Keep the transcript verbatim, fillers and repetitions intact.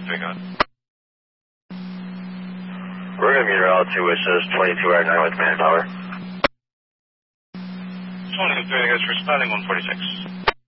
three, go ahead. We're going to meet route to which is twenty-two R nine with manpower. twenty-three, I guess, responding one forty-six.